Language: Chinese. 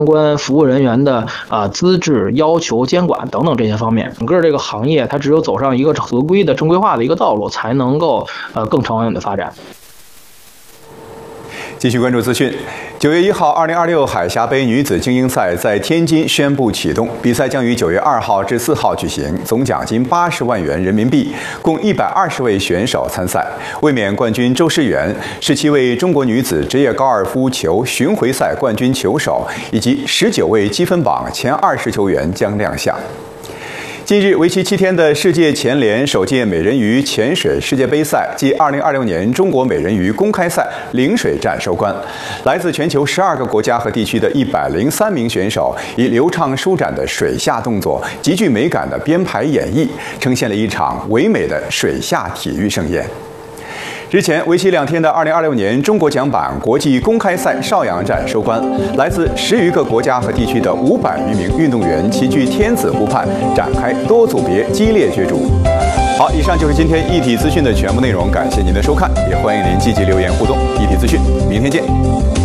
关服务人员的资质要求、监管等等这些方面，整个这个行业它只有走上一个合规的、正规化的一个道路，才能够更长远的发展。 继续关注资讯。9月1号，2026海峡杯女子精英赛在天津宣布启动，比赛将于9月2号至4号举行，总奖金80万元人民币，共120位选手参赛。卫冕冠军周诗媛、17位中国女子职业高尔夫球巡回赛冠军球手以及19位积分榜前20球员将亮相。近日，为期7天的世界潜联首届美人鱼潜水世界杯赛暨2026年中国美人鱼公开赛领水战收官。来自全球12个国家和地区的103名选手，以流畅舒展的水下动作、极具美感的编排演绎，呈现了一场唯美的水下体育盛宴。日前，为期2天的2026年中国桨板国际公开赛邵阳站收官，来自10余个国家和地区的500余名运动员齐聚天子湖畔，展开多组别激烈角逐。好，以上就是今天一体资讯的全部内容，感谢您的收看，也欢迎您积极留言互动。一体资讯，明天见。